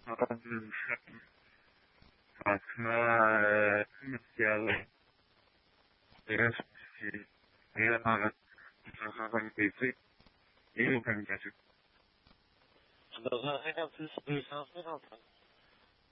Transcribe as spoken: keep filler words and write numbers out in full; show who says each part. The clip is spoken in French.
Speaker 1: راجل شكل اسماء مثل ايش هي قالت خاصة بيتي ايه كان جاسد
Speaker 2: Hello, I have this, this house,